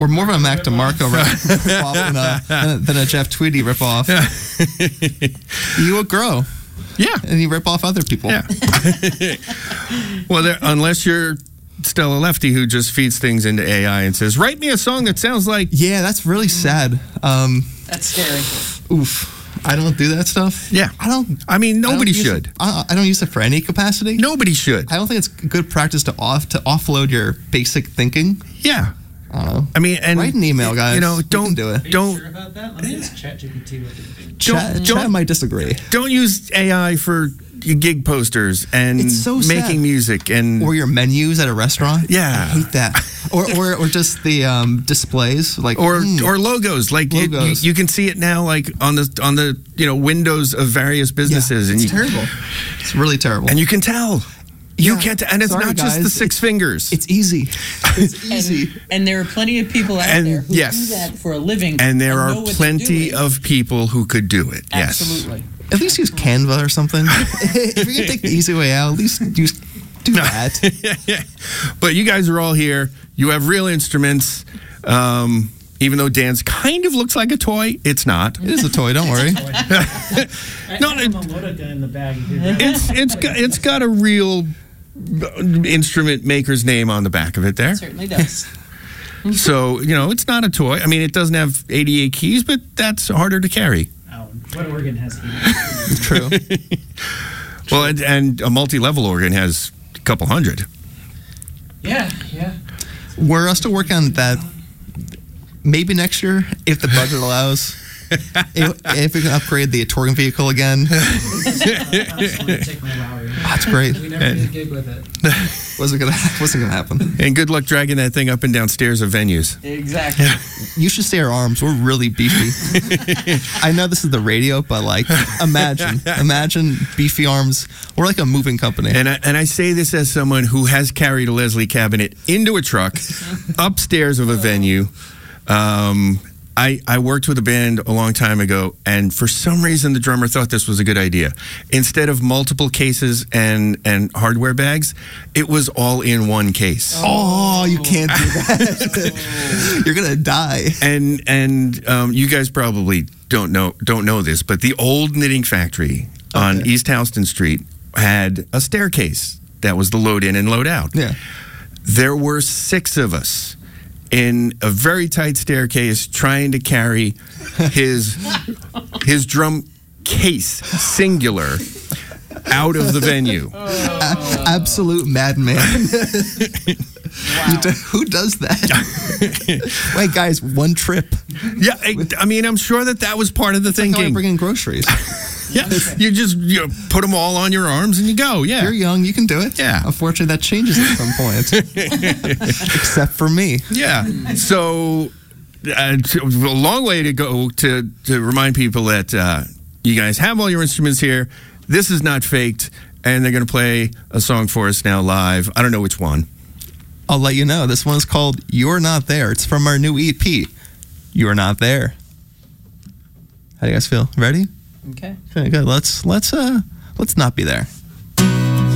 Or more of a Mac DeMarco ripoff than a Jeff Tweedy ripoff. You will grow. Yeah. And you rip off other people. Yeah. Well, unless you're Stella Lefty, who just feeds things into AI and says, write me a song that sounds like... Yeah, that's really sad. That's scary. Oof. I don't do that stuff. Yeah. I mean, nobody should. I don't use it for any capacity. Nobody should. I don't think it's good practice to offload your basic thinking. Yeah. I don't know. I mean, and write an email, guys. Don't do it. Are you sure about that? Let me ask ChatGPT what they think. Chat might disagree. Don't use AI for gig posters and making music and or your menus at a restaurant. Yeah, I hate that. or just the displays or logos. Like logos. You can see it now, like on the windows of various businesses. Yeah, and it's terrible. It's really terrible. And you can tell. You can't, and it's not just the 6 fingers. It's easy. It's easy. And there are plenty of people out there who do that for a living. And there are plenty of people who could do it. Absolutely. Yes. At least use Canva or something. If you're going to take the easy way out, at least do that. But you guys are all here. You have real instruments. Even though Dan's kind of looks like a toy, it's not. It is a toy, don't worry. No, a melodica in the bag. It's got a real instrument maker's name on the back of it there. It certainly does. So, it's not a toy. I mean, it doesn't have 88 keys, but that's harder to carry. What organ has 88? True. Well, and a multi-level organ has a couple hundred. Yeah. We're still working on that. Maybe next year, if the budget allows. If we can upgrade the touring vehicle again. That's great. We never did a gig with it. Wasn't gonna happen. And good luck dragging that thing up and down stairs of venues. Exactly. You should see our arms. We're really beefy. I know this is the radio, but imagine beefy arms. We're like a moving company. And I say this as someone who has carried a Leslie cabinet into a truck, upstairs of a venue. I worked with a band a long time ago, and for some reason the drummer thought this was a good idea. Instead of multiple cases and hardware bags, it was all in one case. Oh, you can't do that. You're gonna die. And you guys probably don't know this, but the old knitting factory on East Houston Street had a staircase that was the load in and load out. Yeah. There were 6 of us in a very tight staircase trying to carry his drum case, singular, out of the venue. Absolute madman. Wow. Who does that? Wait, guys, one trip. Yeah, I mean, I'm sure that was part of the thinking. Like bringing groceries. Yeah, you just put them all on your arms and you go. Yeah, you're young, you can do it. Yeah, unfortunately, that changes at some point. Except for me. Yeah. So a long way to go to remind people that you guys have all your instruments here. This is not faked, and they're going to play a song for us now live. I don't know which one. I'll let you know. This one's called "You're Not There." It's from our new EP. You're Not There. How do you guys feel? Ready? Okay. Okay, good. Let's not be there.